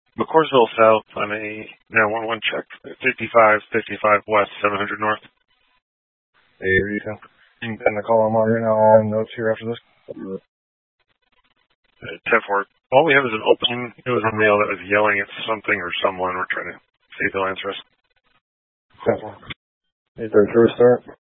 McCoursville South on a 911 check. 55 West, 700 North. Hey, Rita. You can call them on right now. I'll have notes here after this. 10-4. All we have is an opening. It was a male that was yelling at something or someone. We're trying to see if they'll answer us. 10-4. 833 start.